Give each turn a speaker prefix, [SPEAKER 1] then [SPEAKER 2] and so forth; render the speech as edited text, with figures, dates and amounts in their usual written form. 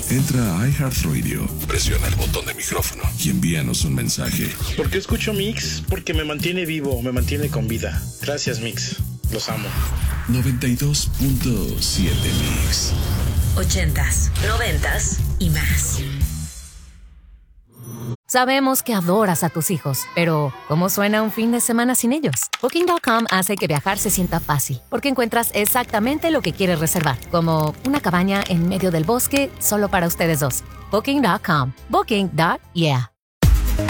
[SPEAKER 1] Entra a iHeartRadio, presiona el botón de micrófono y envíanos un mensaje.
[SPEAKER 2] ¿Por qué escucho Mix? Porque me mantiene vivo, me mantiene con vida. Gracias, Mix. Los amo.
[SPEAKER 1] 92.7 Mix.
[SPEAKER 3] 80s, 90s y más.
[SPEAKER 4] Sabemos que adoras a tus hijos, pero ¿cómo suena un fin de semana sin ellos? Booking.com hace que viajar se sienta fácil, porque encuentras exactamente lo que quieres reservar, como una cabaña en medio del bosque solo para ustedes dos. Booking.com. Booking.yeah.